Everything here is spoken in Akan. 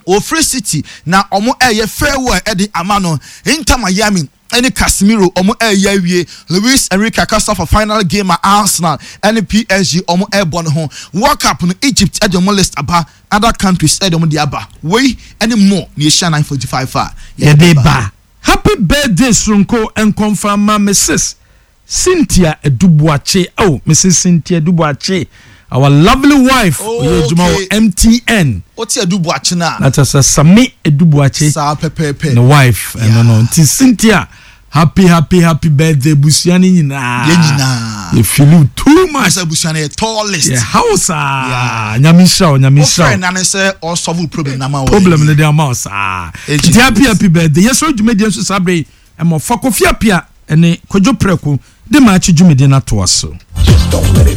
o Free City na omo eye farewell edi amano Inter Miami any Casemiro omo wie Luis Enrique Acosta for final game at Arsenal any PSG omo airborne ho World Cup no Egypt e omo list aba other countries e omo di aba we any more ni Asia 945 yeah dey ba happy birthday Sonko and confirm ma Mrs. Cynthia Edubuache. Oh, Mrs. Cynthia Edubuache, our lovely wife. Oh, okay. MTN. What's Edubuache na? That is a Sami Edubuache. Sa pepe. The wife. Yeah. No. Cynthia, happy birthday, Busiani na. Yeah, you feel too much. Busiani tallest. Yeah, house. Yeah. Nyamisha. Okay, nane say or solve problem na ma. Problem in the mouse. Happy birthday. Yes, so you made you sabre. I'm a fakofia pia. Ene kojo preku de match jumedi na to aso.